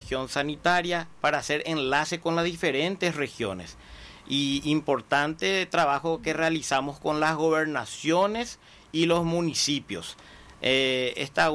región sanitaria para hacer enlace con las diferentes regiones. Y importante trabajo que realizamos con las gobernaciones y los municipios. Este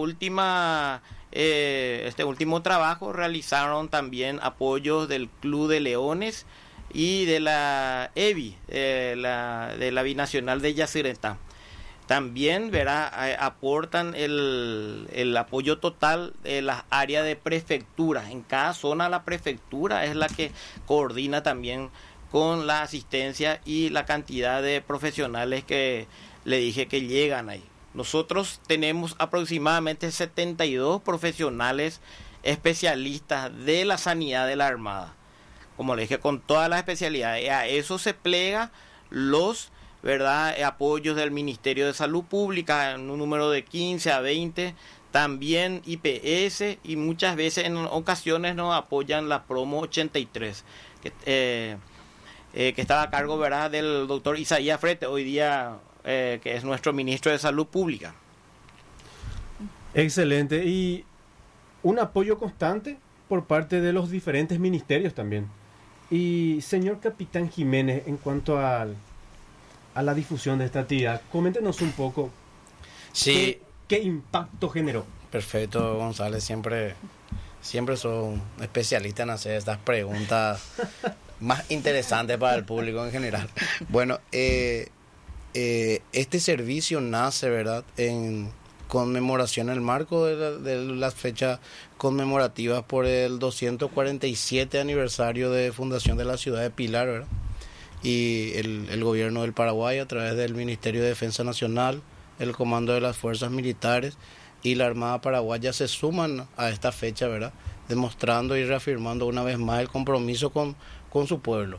último trabajo realizaron también apoyos del Club de Leones y de la EBI, de la Binacional de Yacyretá. También aportan el apoyo total de las áreas de prefectura. En cada zona la prefectura es la que coordina también con la asistencia y la cantidad de profesionales que le dije que llegan ahí. Nosotros tenemos aproximadamente 72 profesionales especialistas de la sanidad de la Armada. Como le dije, con todas las especialidades. A eso se plega los apoyos del Ministerio de Salud Pública en un número de 15 a 20, también IPS, y muchas veces en ocasiones nos apoyan la Promo 83, que estaba a cargo del doctor Isaías Frete, hoy día que es nuestro ministro de Salud Pública. Excelente, y un apoyo constante por parte de los diferentes ministerios también. Y señor Capitán Jiménez, en cuanto a la difusión de esta actividad, coméntenos un poco. Sí. ¿Qué impacto generó? Perfecto, González, siempre son especialistas en hacer estas preguntas más interesantes para el público en general. Bueno, este servicio nace, ¿verdad?, en conmemoración, en el marco de las fechas conmemorativas por el 247 aniversario de fundación de la ciudad de Pilar, ¿verdad? Y el gobierno del Paraguay, a través del Ministerio de Defensa Nacional, el Comando de las Fuerzas Militares y la Armada Paraguaya se suman a esta fecha, ¿verdad?, demostrando y reafirmando una vez más el compromiso con su pueblo.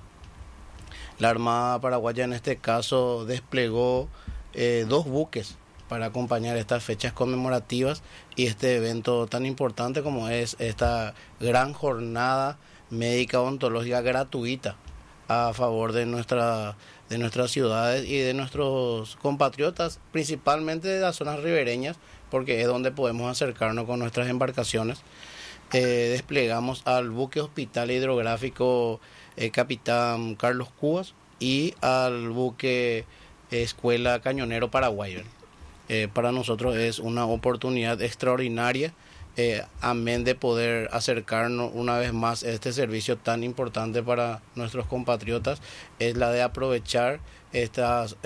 La Armada Paraguaya en este caso desplegó 2 buques para acompañar estas fechas conmemorativas y este evento tan importante como es esta gran jornada médica odontológica gratuita a favor de nuestras ciudades y de nuestros compatriotas, principalmente de las zonas ribereñas, porque es donde podemos acercarnos con nuestras embarcaciones. Desplegamos al buque hospital hidrográfico Capitán Carlos Cubas y al buque Escuela Cañonero Paraguayo. Para nosotros es una oportunidad extraordinaria, amén de poder acercarnos una vez más a este servicio tan importante para nuestros compatriotas, es la de aprovechar estas,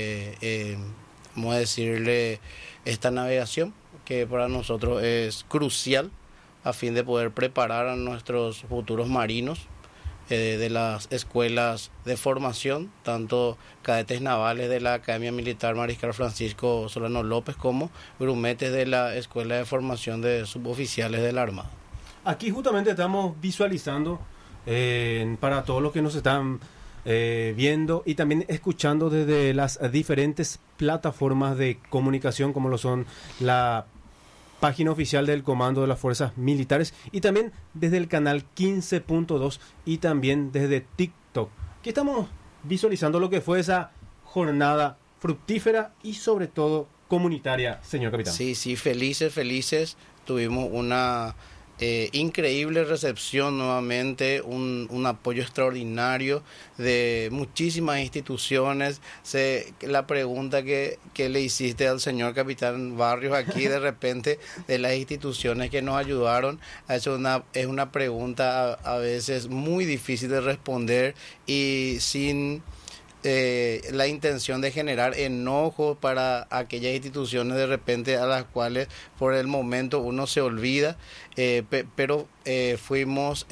vamos a decirle, esta navegación que para nosotros es crucial a fin de poder preparar a nuestros futuros marinos de las escuelas de formación, tanto cadetes navales de la Academia Militar Mariscal Francisco Solano López como grumetes de la Escuela de Formación de Suboficiales de la Armada. Aquí justamente estamos visualizando para todos los que nos están viendo y también escuchando desde las diferentes plataformas de comunicación, como lo son la página oficial del Comando de las Fuerzas Militares y también desde el canal 15.2 y también desde TikTok. Aquí estamos visualizando lo que fue esa jornada fructífera y sobre todo comunitaria, señor capitán. Sí, felices. Tuvimos una increíble recepción nuevamente, un apoyo extraordinario de muchísimas instituciones. La pregunta que le hiciste al señor capitán Barrios aquí de repente de las instituciones que nos ayudaron, es una pregunta a veces muy difícil de responder y sin la intención de generar enojo para aquellas instituciones de repente a las cuales por el momento uno se olvida, pero fuimos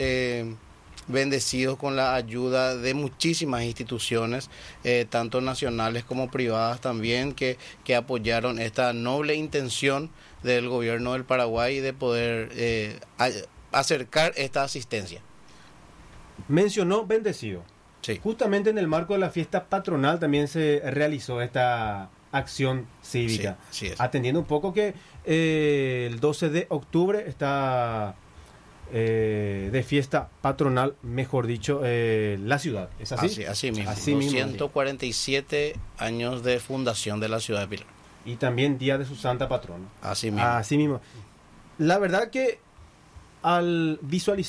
bendecidos con la ayuda de muchísimas instituciones, tanto nacionales como privadas también, que apoyaron esta noble intención del gobierno del Paraguay de poder acercar esta asistencia. Mencionó bendecido. Sí. Justamente en el marco de la fiesta patronal también se realizó esta acción cívica. Sí, sí es. Atendiendo un poco que el 12 de octubre está de fiesta patronal, mejor dicho, la ciudad. ¿Es así? Así mismo. Así mismo. 147 años de fundación de la ciudad de Pilar. Y también día de su santa patrona. Así mismo. Así mismo. La verdad que al visualizar